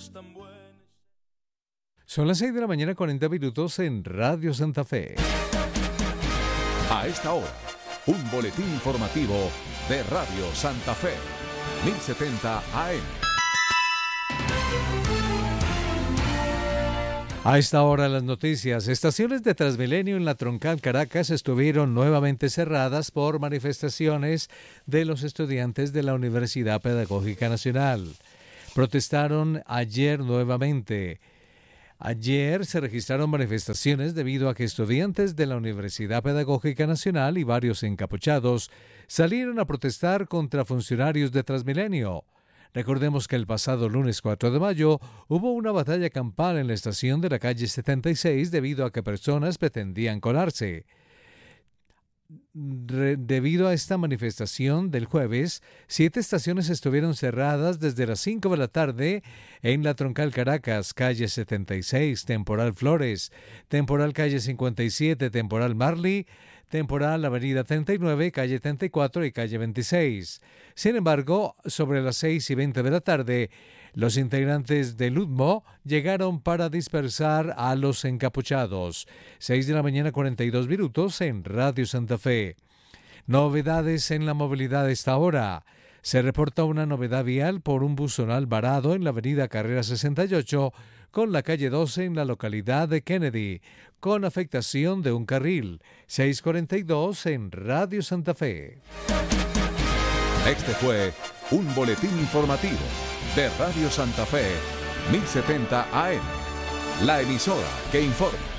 Son las 6 de la mañana, 40 minutos en Radio Santa Fe. A esta hora, un boletín informativo de Radio Santa Fe, 1070 AM. A esta hora las noticias. Estaciones de Transmilenio en la Troncal Caracas estuvieron nuevamente cerradas por manifestaciones de los estudiantes de la Universidad Pedagógica Nacional. Protestaron ayer nuevamente. Ayer se registraron manifestaciones debido a que estudiantes de la Universidad Pedagógica Nacional y varios encapuchados salieron a protestar contra funcionarios de Transmilenio. Recordemos que el pasado lunes 4 de mayo hubo una batalla campal en la estación de la calle 76 debido a que personas pretendían colarse. Debido a esta manifestación del jueves, 7 estaciones estuvieron cerradas desde las 5 de la tarde en la Troncal Caracas, calle 76, temporal Flores, temporal calle 57, temporal Marley, temporal avenida 39, calle 34 y calle 26. Sin embargo, sobre las 6:20 de la tarde, los integrantes del UDMO llegaron para dispersar a los encapuchados. 6 de la mañana, 42 minutos en Radio Santa Fe. Novedades en la movilidad a esta hora. Se reporta una novedad vial por un buzonal varado en la avenida Carrera 68 con la calle 12 en la localidad de Kennedy, con afectación de un carril. 6:42 en Radio Santa Fe. Este fue un boletín informativo de Radio Santa Fe, 1070 AM, la emisora que informa.